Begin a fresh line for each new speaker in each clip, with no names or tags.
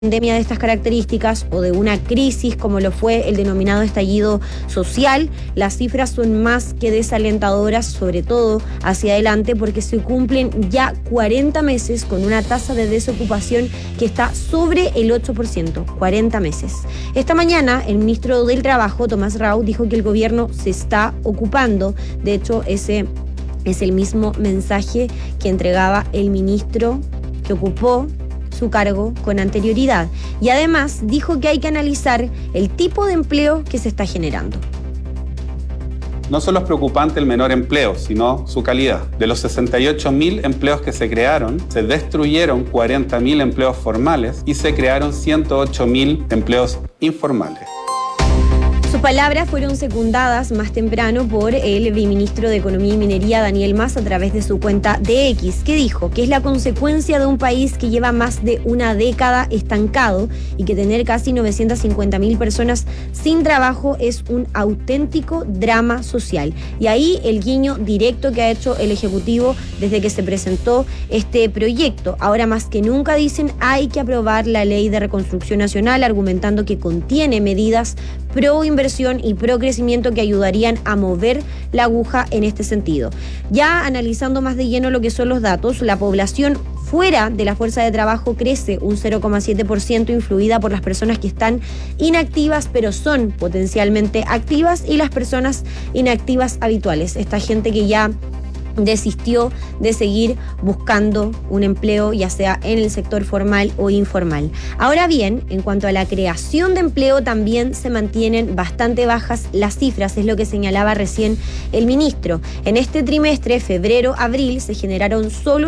pandemia de estas características o de una crisis como lo fue el denominado estallido social, las cifras son más que desalentadoras, sobre todo hacia adelante, porque se cumplen ya 40 meses con una tasa de desocupación que está sobre el 8%, 40 meses. Esta mañana el ministro del Trabajo, Tomás Rau, dijo que el gobierno se está ocupando. De hecho, ese es el mismo mensaje que entregaba el ministro que ocupó su cargo con anterioridad. Y además dijo que hay que analizar el tipo de empleo que se está generando.
No solo es preocupante el menor empleo, sino su calidad. De los 68.000 empleos que se crearon, se destruyeron 40.000 empleos formales y se crearon 108.000 empleos informales.
Sus palabras fueron secundadas más temprano por el viceministro de Economía y Minería, Daniel Mas, a través de su cuenta de X, que dijo que es la consecuencia de un país que lleva más de una década estancado y que tener casi 950.000 personas sin trabajo es un auténtico drama social. Y ahí el guiño directo que ha hecho el Ejecutivo desde que se presentó este proyecto. Ahora más que nunca dicen hay que aprobar la Ley de Reconstrucción Nacional, argumentando que contiene medidas pro inversión y pro crecimiento que ayudarían a mover la aguja en este sentido. Ya analizando más de lleno lo que son los datos, la población fuera de la fuerza de trabajo crece un 0,7%, influida por las personas que están inactivas pero son potencialmente activas, y las personas inactivas habituales, esta gente que ya desistió de seguir buscando un empleo, ya sea en el sector formal o informal. Ahora bien, en cuanto a la creación de empleo, también se mantienen bastante bajas las cifras, es lo que señalaba recién el ministro. En este trimestre, febrero-abril, se generaron solo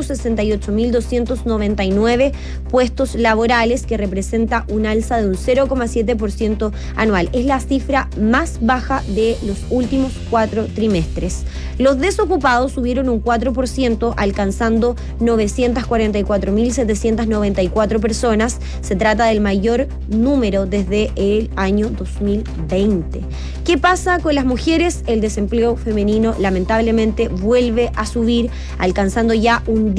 68.299 puestos laborales, que representa un alza de un 0,7% anual. Es la cifra más baja de los últimos 4 trimestres. Los desocupados subieron un 4%, alcanzando 944.794 personas. Se trata del mayor número desde el año 2020. ¿Qué pasa con las mujeres? El desempleo femenino lamentablemente vuelve a subir, alcanzando ya un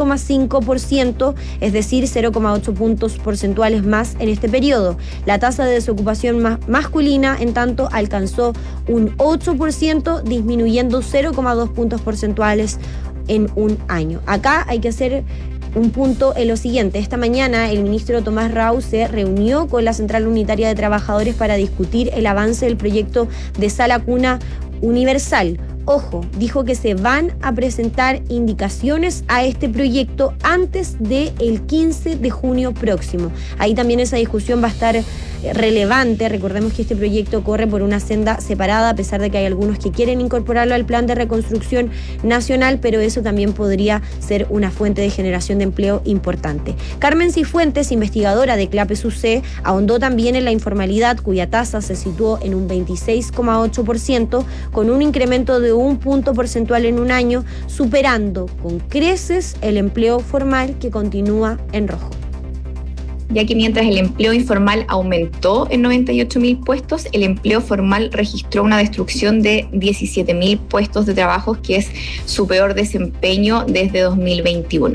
10,5%, es decir, 0,8 puntos porcentuales más en este periodo. La tasa de desocupación masculina, en tanto, alcanzó un 8%, disminuyendo 0,2 puntos porcentuales en un año. Acá hay que hacer un punto en lo siguiente. Esta mañana el ministro Tomás Rau se reunió con la Central Unitaria de Trabajadores para discutir el avance del proyecto de Sala Cuna Universal. Ojo, dijo que se van a presentar indicaciones a este proyecto antes del 15 de junio próximo. Ahí también esa discusión va a estar relevante. Recordemos que este proyecto corre por una senda separada, a pesar de que hay algunos que quieren incorporarlo al Plan de Reconstrucción Nacional, pero eso también podría ser una fuente de generación de empleo importante. Carmen Cifuentes, investigadora de CLAPES-UC, ahondó también en la informalidad, cuya tasa se situó en un 26,8%, con un incremento de un punto porcentual en un año, superando con creces el empleo formal, que continúa en rojo.
Ya que mientras el empleo informal aumentó en 98.000 puestos, el empleo formal registró una destrucción de 17.000 puestos de trabajo, que es su peor desempeño desde 2021.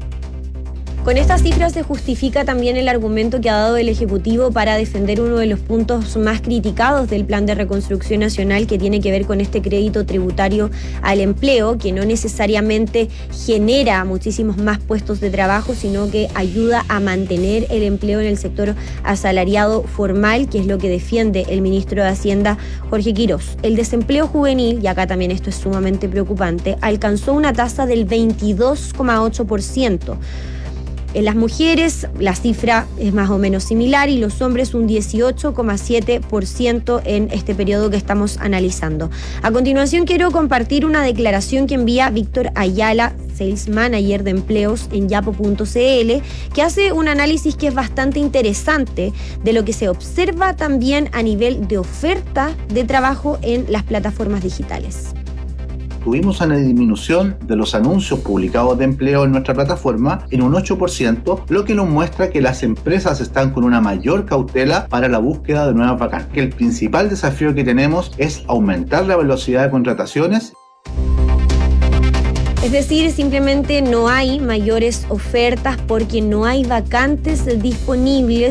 Con estas cifras se justifica también el argumento que ha dado el Ejecutivo para defender uno de los puntos más criticados del Plan de Reconstrucción Nacional, que tiene que ver con este crédito tributario al empleo, que no necesariamente genera muchísimos más puestos de trabajo, sino que ayuda a mantener el empleo en el sector asalariado formal, que es lo que defiende el ministro de Hacienda, Jorge Quirós. El desempleo juvenil, y acá también esto es sumamente preocupante, alcanzó una tasa del 22,8%. En las mujeres la cifra es más o menos similar, y los hombres un 18,7% en este periodo que estamos analizando. A continuación quiero compartir una declaración que envía Víctor Ayala, Sales Manager de Empleos en Yapo.cl, que hace un análisis que es bastante interesante de lo que se observa también a nivel de oferta de trabajo en las plataformas digitales.
Tuvimos una disminución de los anuncios publicados de empleo en nuestra plataforma en un 8%, lo que nos muestra que las empresas están con una mayor cautela para la búsqueda de nuevas vacantes. El principal desafío que tenemos es aumentar la velocidad de contrataciones.
Es decir, simplemente no hay mayores ofertas porque no hay vacantes disponibles